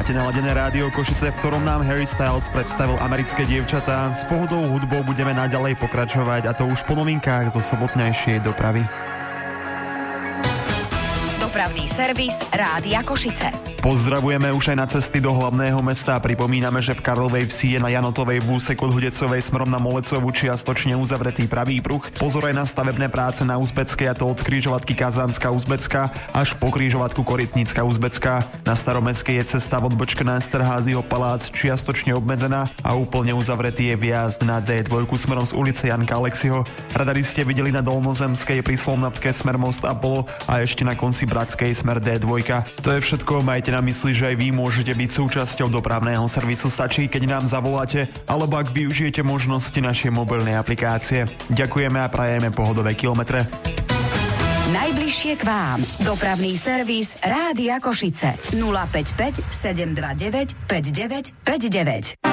Máte naladené rádio Košice, v ktorom nám Harry Styles predstavil Americké dievčatá. S pohodou hudbou budeme naďalej pokračovať, a to už po novinkách zo sobotnejšej dopravy. Dopravný servis Rádia Košice. Pozdravujeme už aj na cesty do hlavného mesta. Pripomíname, že v Karlovej Vsi je na Janotovej v úseku od Hudecovej smerom na Molecovú čiastočne uzavretý pravý pruh. Pozor aj na stavebné práce na Uzbeckej, a to od križovatky Kazánska Uzbecká až po križovatku Korytnícka Uzbecká. Na Staromestskej je cesta od Bočka na Esterházyho palác čiastočne obmedzená a úplne uzavretý je vjazd na D2 smerom z ulice Janka Alexiho. Radari ste videli na Dolnozemskej pri Slomnatke smer Most Apollo a ešte na konci Bratskej smer D2. To je všetko, majte na mysli, že aj vy môžete byť súčasťou dopravného servisu. Stačí, keď nám zavoláte, alebo ak využijete možnosti našej mobilnej aplikácie. Ďakujeme a prajeme pohodové kilometre. Najbližšie k vám. Dopravný servis Rádia Košice. 055 729 5959.